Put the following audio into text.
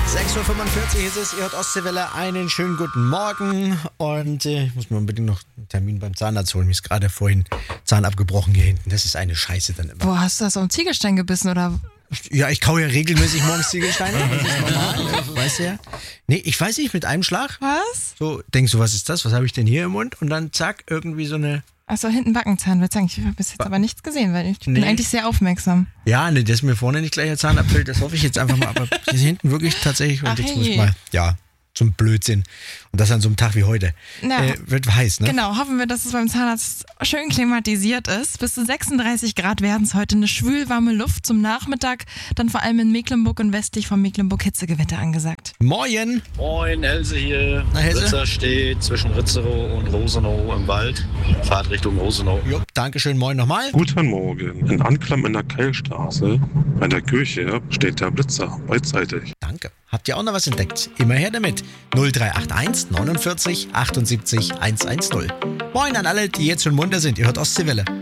6.45 Uhr ist es, ihr hört Ostseewelle, einen schönen guten Morgen und ich muss mir unbedingt noch einen Termin beim Zahnarzt holen, mir ist gerade vorhin Zahn abgebrochen hier hinten, das ist eine Scheiße dann immer. Boah, hast du das auf den Ziegelstein gebissen oder? Ja, ich kaue ja regelmäßig morgens Ziegelsteine, das ist normal, weißt du ja. Nee, ich weiß nicht, mit einem Schlag, Was? so denkst du, was ist das, was habe ich denn hier im Mund und dann zack, irgendwie so eine... Achso, hinten Backenzahn, würde sagen, ich habe bis jetzt aber nichts gesehen, weil ich bin Nee. eigentlich sehr aufmerksam. Ja, nee, dass mir vorne nicht gleich der Zahn abfällt, das hoffe ich jetzt einfach mal, aber hier hinten wirklich tatsächlich, und Ach, jetzt muss ich hey. mal, ja, zum Blödsinn. Und das an so einem Tag wie heute. Ja. Wird heiß, ne? Genau, hoffen wir, dass es beim Zahnarzt schön klimatisiert ist. Bis zu 36 Grad werden es heute, eine schwülwarme Luft zum Nachmittag, dann vor allem in Mecklenburg und westlich von Mecklenburg Hitzegewitter angesagt. Moin! Moin, Else hier. Na, Else? Ritzer steht zwischen Ritzerow und Rosenau im Wald. Fahrt Richtung Rosenau. Jo, Dankeschön, moin nochmal. Guten Morgen. In Anklam in der Keilstraße, bei der Kirche, steht der Blitzer beidseitig. Danke. Habt ihr auch noch was entdeckt? Immer her damit. 0381 49 78 110. Moin an alle, die jetzt schon munter sind. Ihr hört Ostseewelle.